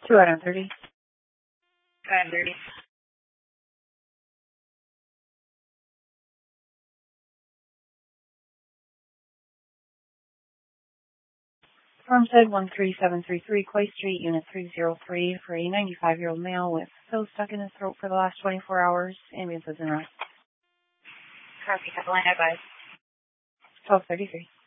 2 item 30. Item 30. Farmstead 13733, Clay Street, Unit 303, for a 95-year-old male with pills stuck in his throat for the last 24 hours. Ambulance is in arrest. Copy. Have line advised. 1233.